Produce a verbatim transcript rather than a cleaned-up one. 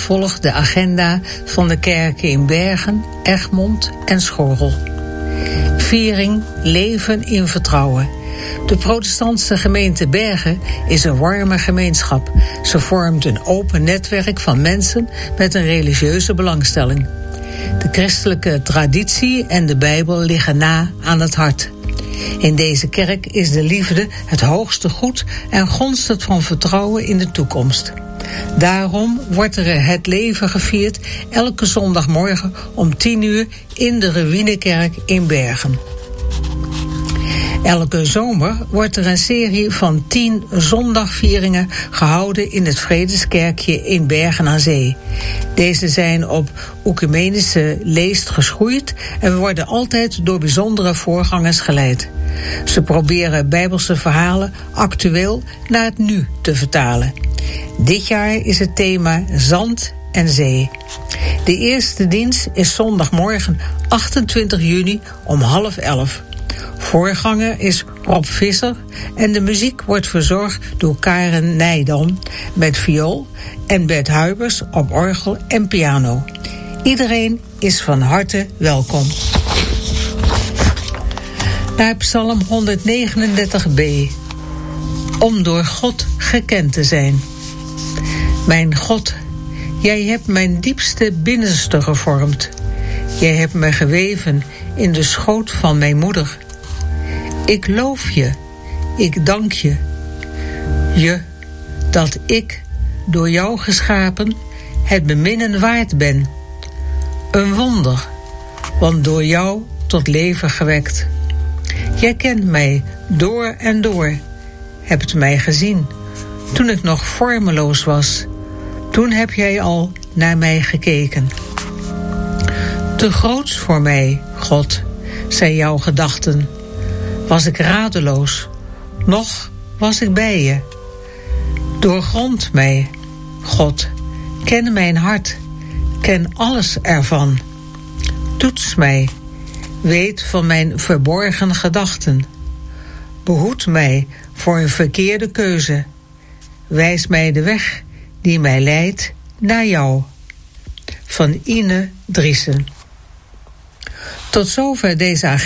volg de agenda van de kerken in Bergen, Egmond en Schorrel. Viering Leven in Vertrouwen. De protestantse gemeente Bergen is een warme gemeenschap. Ze vormt een open netwerk van mensen met een religieuze belangstelling. De christelijke traditie en de Bijbel liggen na aan het hart. In deze kerk is de liefde het hoogste goed en gonst het van vertrouwen in de toekomst. Daarom wordt er het leven gevierd elke zondagmorgen om tien uur in de Ruïnekerk in Bergen. Elke zomer wordt er een serie van tien zondagvieringen gehouden in het Vredeskerkje in Bergen aan Zee. Deze zijn op oecumenische leest geschoeid en worden altijd door bijzondere voorgangers geleid. Ze proberen Bijbelse verhalen actueel naar het nu te vertalen. Dit jaar is het thema Zand en Zee. De eerste dienst is zondagmorgen achtentwintig juni om half elf. Voorganger is Rob Visser en de muziek wordt verzorgd door Karen Nijdam met viool en Bert Huibers op orgel en piano. Iedereen is van harte welkom. Naar Psalm honderdnegenendertig b. Om door God gekend te zijn. Mijn God, jij hebt mijn diepste binnenste gevormd. Jij hebt me geweven in de schoot van mijn moeder. Ik loof je, ik dank je. Je, dat ik, door jou geschapen, het beminnen waard ben. Een wonder, want door jou tot leven gewekt. Jij kent mij door en door, hebt mij gezien, toen ik nog vormeloos was. Toen heb jij al naar mij gekeken. Te groots voor mij, God, zijn jouw gedachten. Was ik radeloos, nog was ik bij je. Doorgrond mij, God, ken mijn hart, ken alles ervan. Toets mij, weet van mijn verborgen gedachten. Behoed mij voor een verkeerde keuze. Wijs mij de weg die mij leidt naar jou. Van Ine Driessen. Tot zover deze agenda.